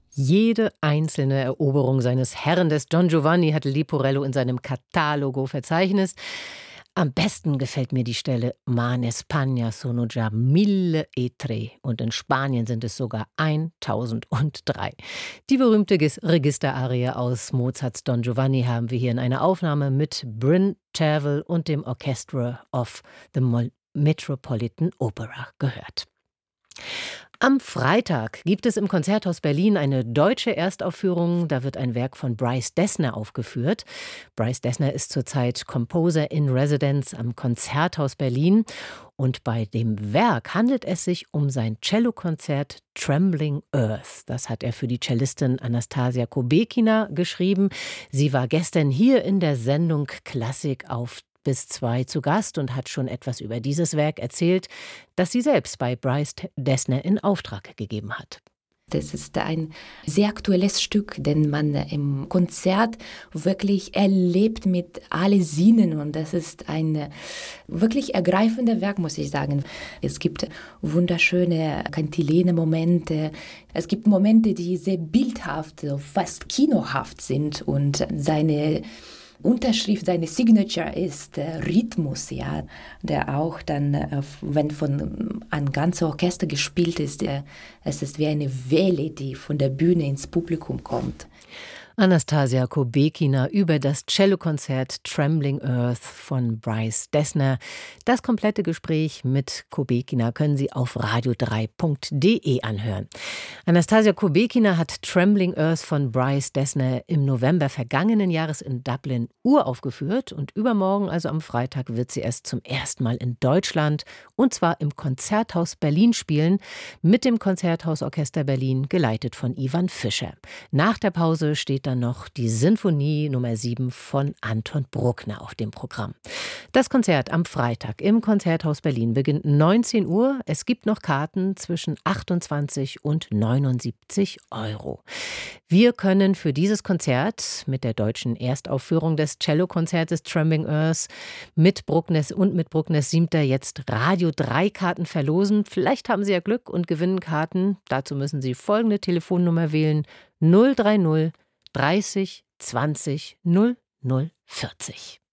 Jede einzelne Eroberung seines Herren des Don Giovanni hat Leporello in seinem Catalogo verzeichnet. Am besten gefällt mir die Stelle Ma in España sono già 1003 und in Spanien sind es sogar 1003. Die berühmte Registerarie aus Mozarts Don Giovanni haben wir hier in einer Aufnahme mit Bryn Tervel und dem Orchestra of the Metropolitan Opera gehört. Am Freitag gibt es im Konzerthaus Berlin eine deutsche Erstaufführung. Da wird ein Werk von Bryce Dessner aufgeführt. Bryce Dessner ist zurzeit Composer in Residence am Konzerthaus Berlin. Und bei dem Werk handelt es sich um sein Cellokonzert Trembling Earth. Das hat er für die Cellistin Anastasia Kubekina geschrieben. Sie war gestern hier in der Sendung Klassik auf bis 2 zu Gast und hat schon etwas über dieses Werk erzählt, das sie selbst bei Bryce Dessner in Auftrag gegeben hat. Das ist ein sehr aktuelles Stück, den man im Konzert wirklich erlebt mit allen Sinnen. Und das ist ein wirklich ergreifendes Werk, muss ich sagen. Es gibt wunderschöne Kantilene-Momente. Es gibt Momente, die sehr bildhaft, fast kinohaft sind. Und seine Unterschrift, seine Signature ist Rhythmus, ja, der auch dann, wenn von ein ganzes Orchester gespielt ist, es ist wie eine Welle, die von der Bühne ins Publikum kommt. Anastasia Kubekina über das Cellokonzert Trembling Earth von Bryce Dessner. Das komplette Gespräch mit Kubekina können Sie auf radio3.de anhören. Anastasia Kubekina hat Trembling Earth von Bryce Dessner im November vergangenen Jahres in Dublin uraufgeführt und übermorgen, also am Freitag, wird sie erst zum ersten Mal in Deutschland und zwar im Konzerthaus Berlin spielen, mit dem Konzerthausorchester Berlin, geleitet von Ivan Fischer. Nach der Pause steht dann noch die Sinfonie Nummer 7 von Anton Bruckner auf dem Programm. Das Konzert am Freitag im Konzerthaus Berlin beginnt 19 Uhr. Es gibt noch Karten zwischen 28 und 79 Euro. Wir können für dieses Konzert mit der deutschen Erstaufführung des Cellokonzertes Trembling Earth mit Bruckners 7. jetzt Radio 3 Karten verlosen. Vielleicht haben Sie ja Glück und gewinnen Karten. Dazu müssen Sie folgende Telefonnummer wählen: 030 30 20 00 40.